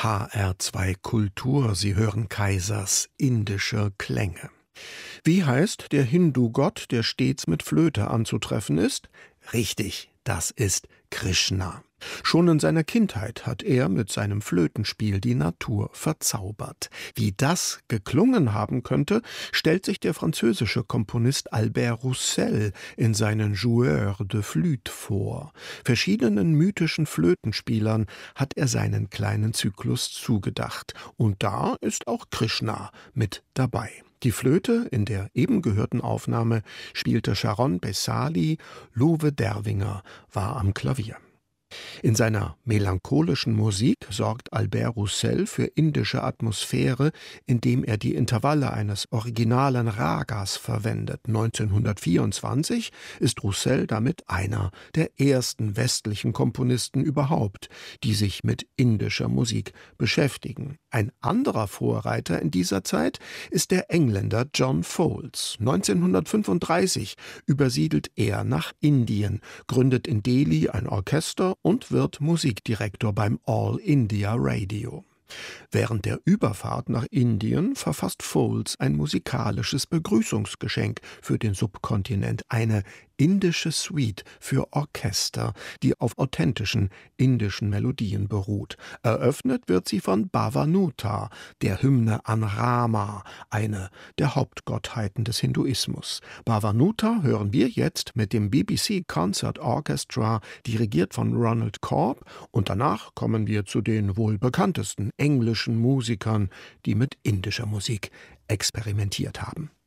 HR2 Kultur, Sie hören Kaisers indische Klänge. Wie heißt der Hindu-Gott, der stets mit Flöte anzutreffen ist? Richtig, das ist Krishna. Schon in seiner Kindheit hat er mit seinem Flötenspiel die Natur verzaubert. Wie das geklungen haben könnte, stellt sich der französische Komponist Albert Roussel in seinen Joueurs de Flûte vor. Verschiedenen mythischen Flötenspielern hat er seinen kleinen Zyklus zugedacht. Und da ist auch Krishna mit dabei. Die Flöte in der eben gehörten Aufnahme spielte Sharon Bessali, Lowe Derwinger war am Klavier. In seiner melancholischen Musik sorgt Albert Roussel für indische Atmosphäre, indem er die Intervalle eines originalen Ragas verwendet. 1924 ist Roussel damit einer der ersten westlichen Komponisten überhaupt, die sich mit indischer Musik beschäftigen. Ein anderer Vorreiter in dieser Zeit ist der Engländer John Foulds. 1935 übersiedelt er nach Indien, gründet in Delhi ein Orchester und wird Musikdirektor beim All India Radio. Während der Überfahrt nach Indien verfasst Foulds ein musikalisches Begrüßungsgeschenk für den Subkontinent, eine indische Suite für Orchester, die auf authentischen indischen Melodien beruht. Eröffnet wird sie von Bhavanuta, der Hymne an Rama, eine der Hauptgottheiten des Hinduismus. Bhavanuta hören wir jetzt mit dem BBC Concert Orchestra, dirigiert von Ronald Corb, und danach kommen wir zu den wohl bekanntesten englischen Musikern, die mit indischer Musik experimentiert haben.